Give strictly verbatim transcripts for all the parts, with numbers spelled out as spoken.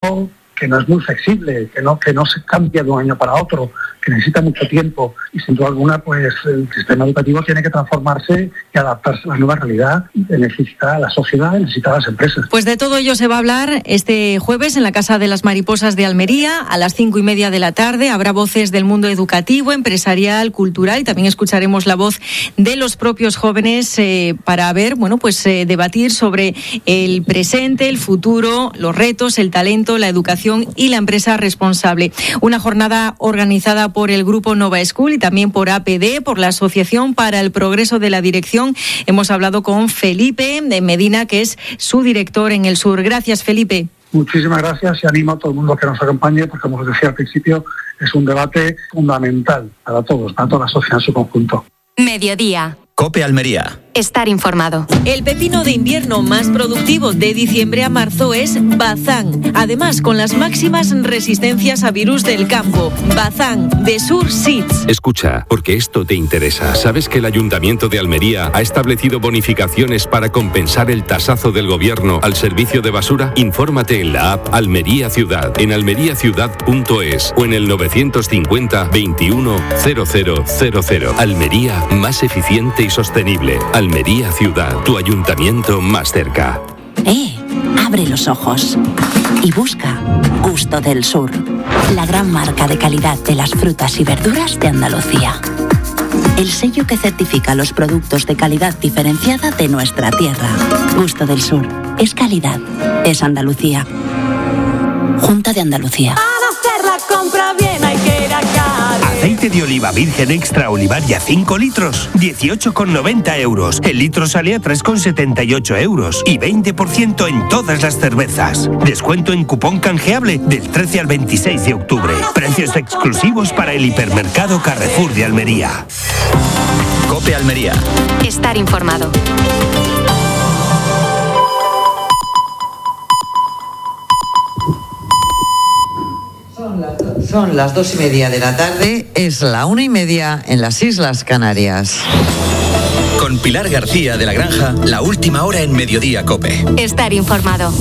que no es muy flexible, que no, que no se cambia de un año para otro, que necesita mucho tiempo y sin duda alguna pues el sistema educativo tiene que transformarse y adaptarse a la nueva realidad que necesita la sociedad, necesita las empresas. Pues de todo ello se va a hablar este jueves en la Casa de las Mariposas de Almería a las cinco y media de la tarde. Habrá voces del mundo educativo, empresarial, cultural y también escucharemos la voz de los propios jóvenes eh, para ver, bueno, pues eh, debatir sobre el presente, el futuro, los retos, el talento, la educación y la empresa responsable. Una jornada organizada por el grupo Nova School y también por A P D, por la Asociación para el Progreso de la Dirección. Hemos hablado con Felipe de Medina, que es su director en el sur. Gracias, Felipe. Muchísimas gracias y animo a todo el mundo que nos acompañe porque, como os decía al principio, es un debate fundamental para todos, para toda la sociedad en su conjunto. Mediodía. COPE Almería. Estar informado. El pepino de invierno más productivo de diciembre a marzo es Bazán. Además, con las máximas resistencias a virus del campo. Bazán, de Sur Seeds. Escucha, porque esto te interesa. ¿Sabes que el Ayuntamiento de Almería ha establecido bonificaciones para compensar el tasazo del gobierno al servicio de basura? Infórmate en la app Almería Ciudad, en almería ciudad punto es o en el novecientos cincuenta veintiuno cero cero cero cero. Almería, más eficiente y sostenible. Almería Ciudad, tu ayuntamiento más cerca. ¡Eh! Abre los ojos y busca Gusto del Sur, la gran marca de calidad de las frutas y verduras de Andalucía. El sello que certifica los productos de calidad diferenciada de nuestra tierra. Gusto del Sur. Es calidad. Es Andalucía. Junta de Andalucía. Para hacer la compra bien hay que ir a Cádiz. Aceite de oliva virgen extra Olivaria cinco litros, dieciocho con noventa euros. El litro sale a tres con setenta y ocho euros. Y veinte por ciento en todas las cervezas. Descuento en cupón canjeable del trece al veintiséis de octubre. Precios exclusivos para el hipermercado Carrefour de Almería. COPE Almería. Estar informado. Son las dos y media de la tarde, es la una y media en las Islas Canarias. Con Pilar García de la Granja, la última hora en Mediodía COPE. Estar informado.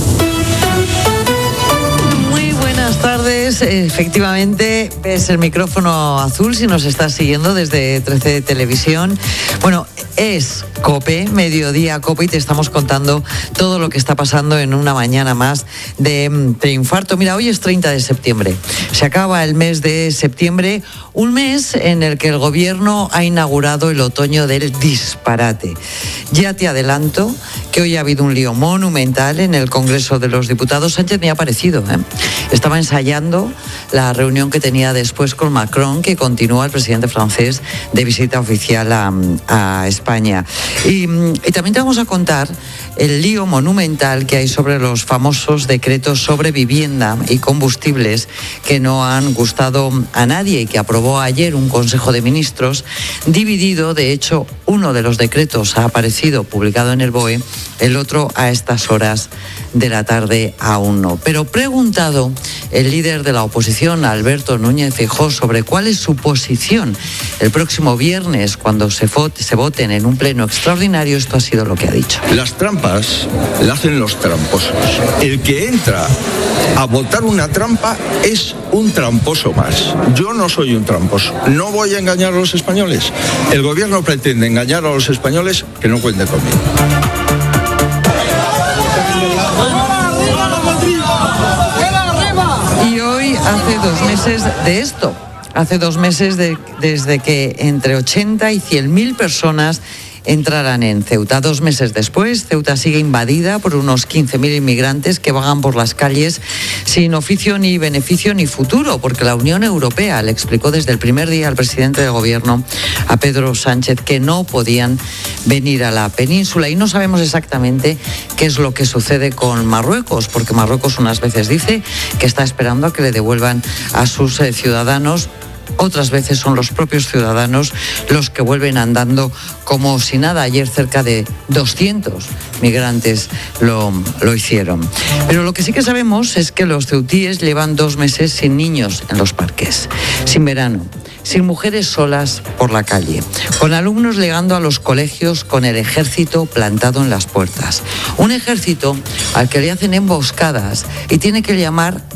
Muy buenas tardes. Efectivamente, ves el micrófono azul si nos estás siguiendo desde trece Televisión. Bueno, es COPE, Mediodía COPE, y te estamos contando todo lo que está pasando en una mañana más de, de infarto. Mira, hoy es treinta de septiembre. Se acaba el mes de septiembre, un mes en el que el gobierno ha inaugurado el otoño del disparate. Ya te adelanto que hoy ha habido un lío monumental en el Congreso de los Diputados. Sánchez me ha parecido, ¿eh? Estaba ensayando la reunión que tenía después con Macron, que continúa el presidente francés de visita oficial a, a España. Y, y también te vamos a contar el lío monumental que hay sobre los famosos decretos sobre vivienda y combustibles que no han gustado a nadie y que aprobó ayer un Consejo de Ministros dividido. De hecho, uno de los decretos ha aparecido publicado en el B O E, el otro a estas horas de la tarde aún no. Pero preguntado el líder de la oposición, Alberto Núñez Feijóo, sobre cuál es su posición el próximo viernes cuando se vote, se voten en un pleno extraordinario, esto ha sido lo que ha dicho. Las trampas las hacen los tramposos. El que entra a votar una trampa es un tramposo más. Yo no soy un tramposo. No voy a engañar a los españoles. El gobierno pretende engañar a los españoles, que no cuente conmigo. Y hoy hace dos meses de esto. Hace dos meses de, desde que entre ochenta y cien mil personas entrarán en Ceuta. Dos meses después, Ceuta sigue invadida por unos quince mil inmigrantes que vagan por las calles sin oficio ni beneficio ni futuro, porque la Unión Europea le explicó desde el primer día al presidente del gobierno, a Pedro Sánchez, que no podían venir a la península. Y no sabemos exactamente qué es lo que sucede con Marruecos, porque Marruecos unas veces dice que está esperando a que le devuelvan a sus eh, ciudadanos. Otras veces son los propios ciudadanos los que vuelven andando como si nada. Ayer cerca de doscientos migrantes lo, lo hicieron. Pero lo que sí que sabemos es que los ceutíes llevan dos meses sin niños en los parques, sin verano, sin mujeres solas por la calle, con alumnos llegando a los colegios con el ejército plantado en las puertas. Un ejército al que le hacen emboscadas y tiene que llamar